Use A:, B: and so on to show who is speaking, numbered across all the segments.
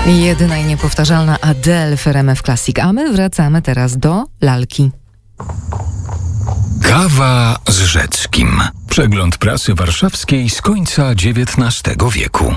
A: Jedyna i niepowtarzalna Adele w RMF Classic, a my wracamy teraz do lalki.
B: Kawa z Rzeckim. Przegląd prasy warszawskiej z końca XIX wieku.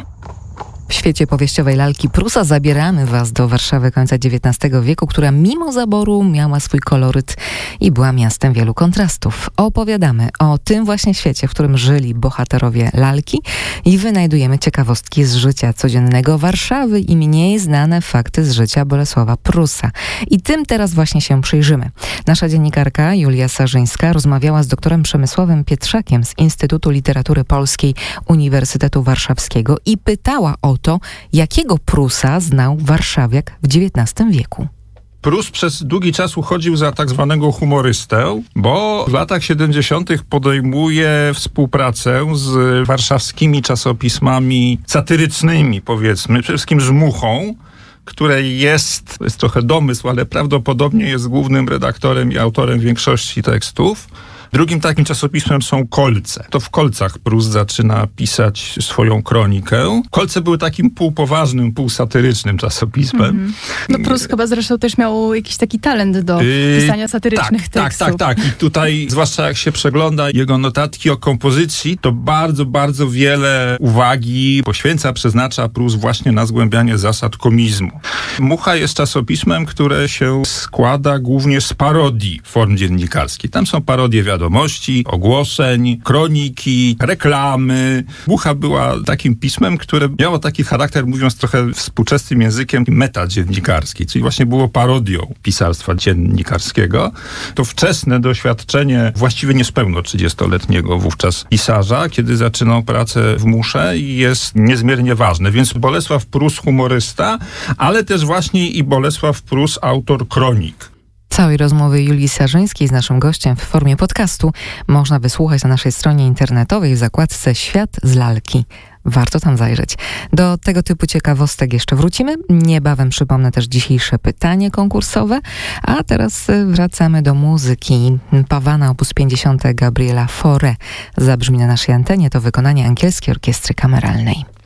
A: W świecie powieściowej lalki Prusa zabieramy Was do Warszawy końca XIX wieku, która mimo zaboru miała swój koloryt i była miastem wielu kontrastów. Opowiadamy o tym właśnie świecie, w którym żyli bohaterowie lalki i wynajdujemy ciekawostki z życia codziennego Warszawy i mniej znane fakty z życia Bolesława Prusa. I tym teraz właśnie się przyjrzymy. Nasza dziennikarka Julia Sarzyńska rozmawiała z doktorem Przemysławem Pietrzakiem z Instytutu Literatury Polskiej Uniwersytetu Warszawskiego i pytała o to, jakiego Prusa znał warszawiak w XIX wieku.
C: Prus przez długi czas uchodził za tak zwanego humorystę, bo w latach 70. podejmuje współpracę z warszawskimi czasopismami satyrycznymi, powiedzmy, przede wszystkim z Muchą, której to jest trochę domysł, ale prawdopodobnie jest głównym redaktorem i autorem większości tekstów. Drugim takim czasopismem są Kolce. To w Kolcach Prus zaczyna pisać swoją kronikę. Kolce były takim półpoważnym, półsatyrycznym czasopismem.
D: No Prus chyba zresztą też miał jakiś taki talent do pisania satyrycznych tekstów.
C: Tak. I tutaj, zwłaszcza jak się przegląda jego notatki o kompozycji, to bardzo, bardzo wiele uwagi przeznacza Prus właśnie na zgłębianie zasad komizmu. Mucha jest czasopismem, które się składa głównie z parodii form dziennikarskich. Tam są parodie wiadomości, ogłoszeń, kroniki, reklamy. Mucha była takim pismem, które miało taki charakter, mówiąc trochę współczesnym językiem, metadziennikarski, czyli właśnie było parodią pisarstwa dziennikarskiego. To wczesne doświadczenie właściwie niespełna 30-letniego wówczas pisarza, kiedy zaczynał pracę w Musze, jest niezmiernie ważne. Więc Bolesław Prus humorysta, ale też właśnie i Bolesław Prus autor kronik.
A: Całej rozmowy Julii Sarzyńskiej z naszym gościem w formie podcastu można wysłuchać na naszej stronie internetowej w zakładce Świat z lalki. Warto tam zajrzeć. Do tego typu ciekawostek jeszcze wrócimy. Niebawem przypomnę też dzisiejsze pytanie konkursowe. A teraz wracamy do muzyki. Pavana op. 50 Gabriela Fauré zabrzmi na naszej antenie. To wykonanie Angielskiej Orkiestry Kameralnej.